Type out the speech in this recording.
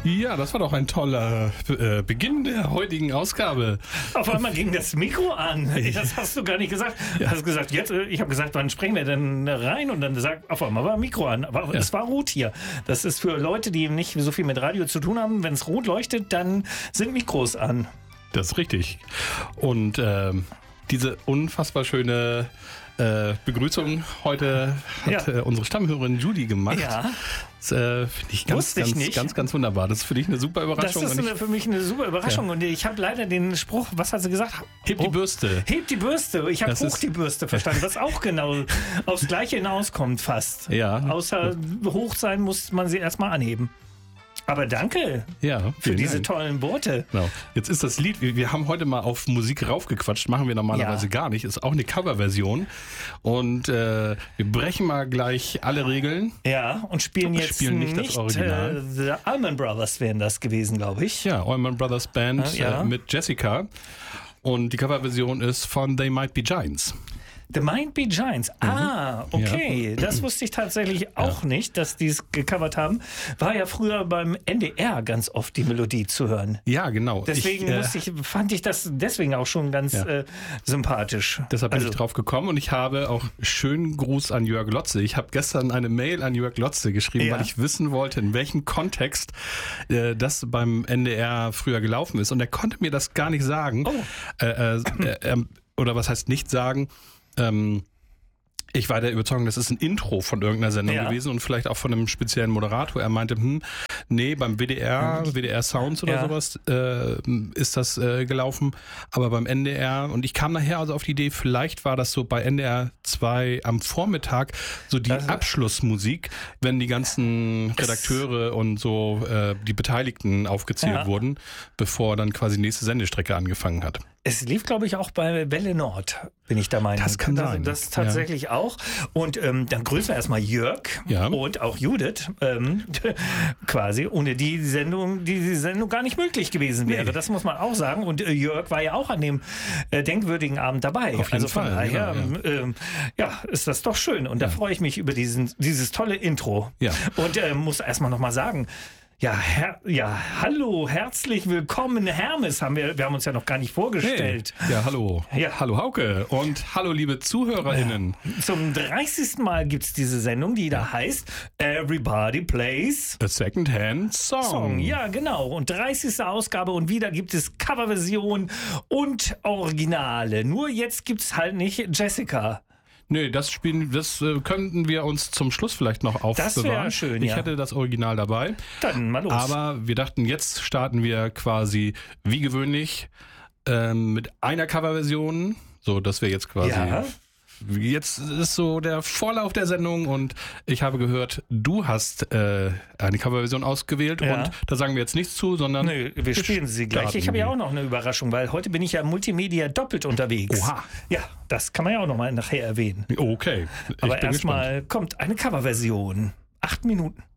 Ja, das war doch ein toller Beginn der heutigen Ausgabe. Auf einmal ging das Mikro an. Das hast du gar nicht gesagt. Du hast gesagt, jetzt, ich habe gesagt, wann sprechen wir denn rein? Und dann sagt, auf einmal war Mikro an. Aber es war rot hier. Das ist für Leute, die nicht so viel mit Radio zu tun haben. Wenn es rot leuchtet, dann sind Mikros an. Das ist richtig. Und diese unfassbar schöne Begrüßung heute hat unsere Stammhörerin Judy gemacht. Ja. Das finde ich ganz wunderbar. Das ist für dich eine super Überraschung. Das ist für mich eine super Überraschung. Ja. Und ich habe leider den Spruch, was hat sie gesagt? Heb die Bürste. Heb die Bürste. Ich habe hoch die Bürste verstanden, was auch genau aufs Gleiche hinauskommt fast. Ja. Außer hoch sein muss man sie erstmal anheben. Aber danke für diese tollen Worte. Genau. Jetzt ist das Lied, wir haben heute mal auf Musik raufgequatscht, machen wir normalerweise gar nicht. Ist auch eine Coverversion. Und wir brechen mal gleich alle Regeln. Ja, und spielen nicht das Original. The Allman Brothers wären das gewesen, glaube ich. Ja, Allman Brothers Band mit Jessica. Und die Coverversion ist von They Might Be Giants. The Might Be Giants. Ah, okay. Ja. Das wusste ich tatsächlich auch nicht, dass die es gecovert haben. War ja früher beim NDR ganz oft die Melodie zu hören. Ja, genau. Deswegen fand ich das deswegen auch schon ganz sympathisch. Deshalb bin ich drauf gekommen und ich habe auch schönen Gruß an Jörg Lotze. Ich habe gestern eine Mail an Jörg Lotze geschrieben, weil ich wissen wollte, in welchem Kontext das beim NDR früher gelaufen ist. Und er konnte mir das gar nicht sagen. Oder was heißt nicht sagen? Ich war der Überzeugung, das ist ein Intro von irgendeiner Sendung gewesen und vielleicht auch von einem speziellen Moderator. Er meinte, nee, beim WDR Sounds oder sowas ist das gelaufen, aber beim NDR, und ich kam nachher also auf die Idee, vielleicht war das so bei NDR 2 am Vormittag so die Abschlussmusik, wenn die ganzen Redakteure und so die Beteiligten aufgezählt wurden, bevor dann quasi die nächste Sendestrecke angefangen hat. Es lief, glaube ich, auch bei Welle Nord, bin ich der Meinung. Das kann sein. Das tatsächlich auch. Und dann grüßen wir erstmal Jörg und auch Judith, quasi, ohne die Sendung gar nicht möglich gewesen wäre. Nee. Das muss man auch sagen. Und Jörg war ja auch an dem denkwürdigen Abend dabei. Auf jeden Fall. Von daher, ist das doch schön. Und da freue ich mich über dieses tolle Intro. Ja. Und muss erstmal nochmal sagen, hallo, herzlich willkommen, Hermes. Wir haben uns ja noch gar nicht vorgestellt. Hey. Ja, hallo. Ja. Hallo Hauke und hallo liebe ZuhörerInnen. Ja. Zum 30. Mal gibt's diese Sendung, die da heißt Everybody Plays a Secondhand Song. Ja, genau. Und 30. Ausgabe und wieder gibt es Coverversion und Originale. Nur jetzt gibt's halt nicht Jessica. Nee, das könnten wir uns zum Schluss vielleicht noch aufbewahren. Das wäre schön, Ich hätte das Original dabei. Dann mal los. Aber wir dachten, jetzt starten wir quasi wie gewöhnlich mit einer Coverversion, so dass wir jetzt quasi... Ja. Jetzt ist so der Vorlauf der Sendung und ich habe gehört, du hast eine Coverversion ausgewählt und da sagen wir jetzt nichts zu, sondern... Nö, wir spielen sie gleich. Ich habe ja auch noch eine Überraschung, weil heute bin ich ja Multimedia doppelt unterwegs. Oha. Ja, das kann man ja auch noch mal nachher erwähnen. Okay. Aber erstmal kommt eine Coverversion. 8 Minuten.